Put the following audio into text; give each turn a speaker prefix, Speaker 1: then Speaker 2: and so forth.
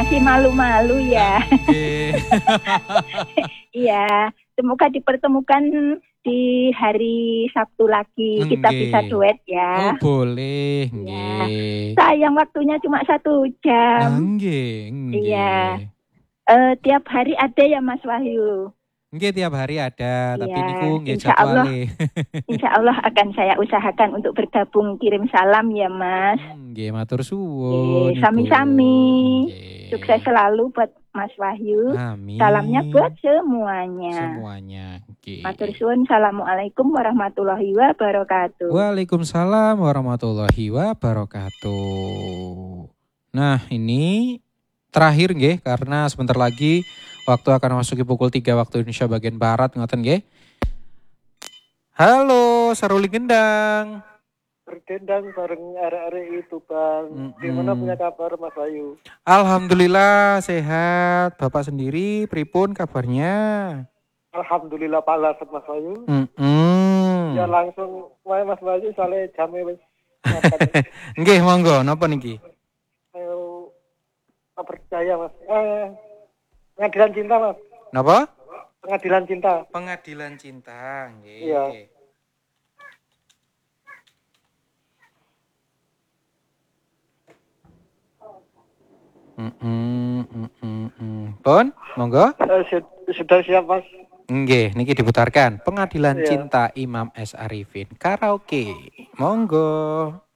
Speaker 1: masih malu-malu ya.
Speaker 2: Nggih.
Speaker 1: Iya, semoga dipertemukan di hari Sabtu lagi. Kita
Speaker 2: Nggih.
Speaker 1: bisa duet
Speaker 2: Oh,
Speaker 1: ya.
Speaker 2: boleh.
Speaker 1: Ya.
Speaker 2: Nggih.
Speaker 1: Sayang waktunya cuma 1 jam.
Speaker 2: Nggih,
Speaker 1: Iya.
Speaker 2: nggih.
Speaker 1: Tiap hari ada ya Mas Wahyu.
Speaker 2: Nggih, tiap hari ada, tapi
Speaker 1: Iya,
Speaker 2: niku nggih
Speaker 1: insya Allah
Speaker 2: jadwale.
Speaker 1: akan saya usahakan untuk bergabung, kirim salam ya Mas.
Speaker 2: Nggih, matur suwun Ibu.
Speaker 1: Sami-sami.
Speaker 2: Nggih.
Speaker 1: Sukses selalu buat Mas Wahyu.
Speaker 2: Amin.
Speaker 1: Salamnya buat semuanya.
Speaker 2: Semuanya. Nggih.
Speaker 1: Matur suwun. Assalamualaikum warahmatullahi wabarakatuh.
Speaker 2: Waalaikumsalam warahmatullahi wabarakatuh. Nah, ini terakhir nggih karena sebentar lagi waktu akan memasuki pukul 3 waktu Indonesia bagian barat ngoten nggih. Halo, Saruli Gendang.
Speaker 3: Berdendang bareng arek-arek itu Bang. Gimana punya kabar Mas Bayu?
Speaker 2: Alhamdulillah sehat. Bapak sendiri pripun kabarnya?
Speaker 3: Alhamdulillah palas Mas Bayu. Ya
Speaker 2: Ya
Speaker 3: langsung wae Mas Bayu soalnya jame wis.
Speaker 2: nggih monggo napa niki?
Speaker 3: Ayo percaya Mas. Pengadilan cinta Mas.
Speaker 2: Napa?
Speaker 3: Pengadilan cinta.
Speaker 2: Pengadilan cinta nggih.
Speaker 3: Iya.
Speaker 2: Pun, monggo.
Speaker 3: Sudah siap Mas.
Speaker 2: Nggih, niki diputarkan Pengadilan
Speaker 3: Iya.
Speaker 2: Cinta Imam S. Arifin Karaoke. Monggo.